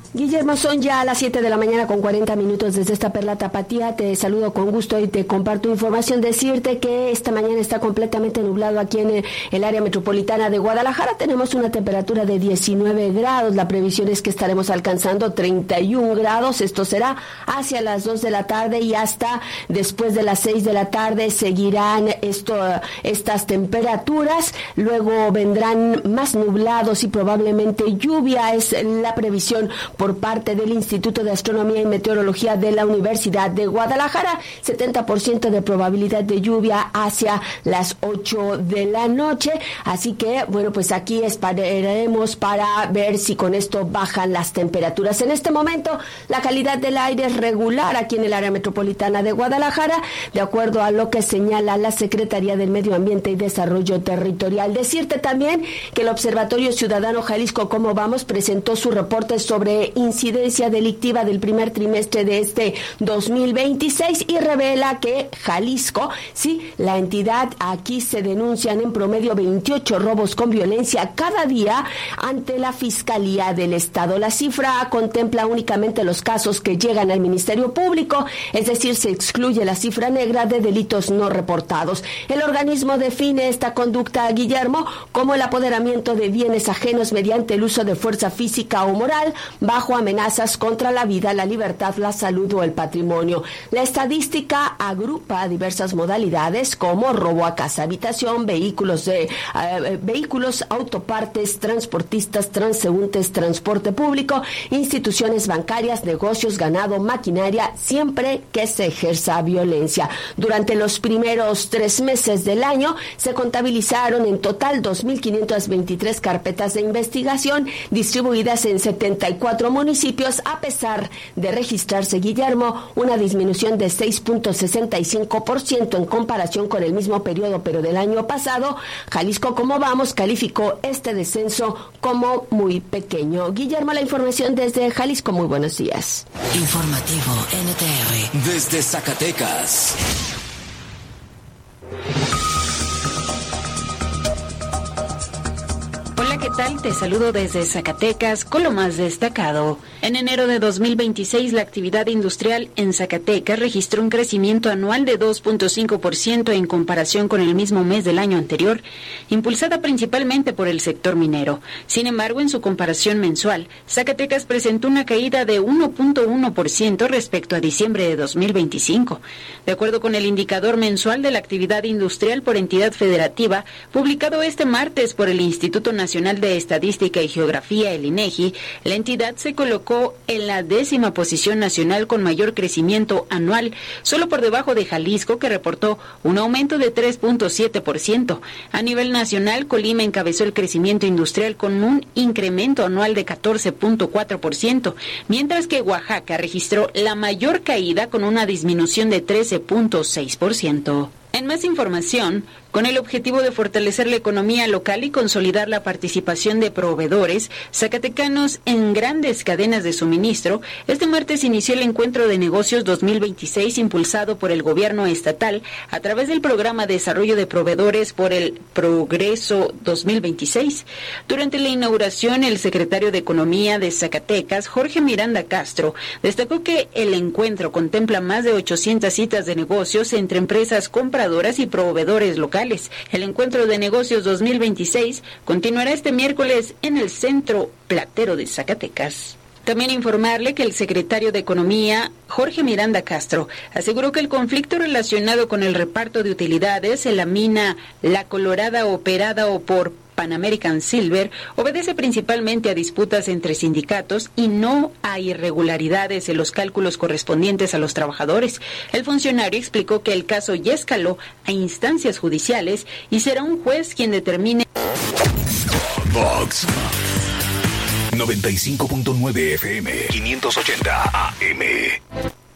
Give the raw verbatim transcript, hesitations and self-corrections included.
Guillermo, son ya a las siete de la mañana con cuarenta minutos desde esta Perla Tapatía. Te saludo con gusto y te comparto información. Decirte que esta mañana está completamente nublado aquí en el área metropolitana de Guadalajara. Tenemos una temperatura de diecinueve grados. La previsión es que estaremos alcanzando treinta y un grados. Esto será hacia las dos de la tarde y hasta después de las seis de la tarde seguirán esto, estas temperaturas. Luego vendrán más nublados y probablemente lluvia. Es la previsión por parte del Instituto de Astronomía y Meteorología de la Universidad de Guadalajara. setenta por ciento de probabilidad de lluvia hacia las ocho de la noche. Así que, bueno, pues aquí esperaremos para ver si con esto bajan las temperaturas. En este momento, la calidad del aire es regular aquí en el área metropolitana de Guadalajara, de acuerdo a lo que señala la Secretaría del Medio Ambiente y Desarrollo Territorial. Decirte también que el Observatorio Ciudadano Jalisco Cómo Vamos presentó su reporte sobre incidencia delictiva del primer trimestre de este dos mil veintiséis y revela que Jalisco, sí, la entidad, aquí se denuncian en promedio veintiocho robos con violencia cada día ante la Fiscalía del Estado. La cifra contempla únicamente los casos que llegan al Ministerio Público, es decir, se excluye la cifra negra de delitos no reportados. El organismo define esta conducta, Guillermo, como el apoderamiento de bienes ajenos mediante el uso de fuerza física o moral bajo amenazas contra la vida, la libertad, la salud o el patrimonio. La estadística agrupa diversas modalidades como robo a casa, habitación, vehículos de eh, vehículos, autopartes, transportistas, transeúntes, transporte público, instituciones bancarias, negocios, ganado, maquinaria, siempre que se ejerza violencia. Durante los primeros tres meses del año se contabilizaron en total dos mil quinientas veintitrés carpetas de investigación distribuidas en setenta y cuatro municipios, a pesar de registrarse, Guillermo, una disminución de seis punto sesenta y cinco por ciento en comparación con el mismo periodo, pero del año pasado. Jalisco Cómo Vamos calificó este descenso como muy pequeño. Guillermo, la información desde Jalisco. Muy buenos días. Informativo N T R desde Zacatecas. Hola, ¿qué tal? Te saludo desde Zacatecas con lo más destacado. En enero de dos mil veintiséis, la actividad industrial en Zacatecas registró un crecimiento anual de dos punto cinco por ciento en comparación con el mismo mes del año anterior, impulsada principalmente por el sector minero. Sin embargo, en su comparación mensual, Zacatecas presentó una caída de uno punto uno por ciento respecto a diciembre de dos mil veinticinco. De acuerdo con el indicador mensual de la actividad industrial por entidad federativa, publicado este martes por el Instituto Nacional de Estadística y Geografía, el INEGI, la entidad se colocó en la décima posición nacional con mayor crecimiento anual, solo por debajo de Jalisco, que reportó un aumento de tres punto siete por ciento. A nivel nacional, Colima encabezó el crecimiento industrial con un incremento anual de catorce punto cuatro por ciento, mientras que Oaxaca registró la mayor caída con una disminución de trece punto seis por ciento. En más información, con el objetivo de fortalecer la economía local y consolidar la participación de proveedores zacatecanos en grandes cadenas de suministro, este martes inició el Encuentro de Negocios dos mil veintiséis impulsado por el gobierno estatal a través del Programa de Desarrollo de Proveedores por el Progreso dos mil veintiséis. Durante la inauguración, el secretario de Economía de Zacatecas, Jorge Miranda Castro, destacó que el encuentro contempla más de ochocientas citas de negocios entre empresas compradoras y proveedores locales. El Encuentro de Negocios dos mil veintiséis continuará este miércoles en el Centro Platero de Zacatecas. También informarle que el secretario de Economía, Jorge Miranda Castro, aseguró que el conflicto relacionado con el reparto de utilidades en la mina La Colorada operada o por Pan American Silver obedece principalmente a disputas entre sindicatos y no a irregularidades en los cálculos correspondientes a los trabajadores. El funcionario explicó que el caso ya escaló a instancias judiciales y será un juez quien determine. Vox noventa y cinco punto nueve F M, quinientos ochenta A M.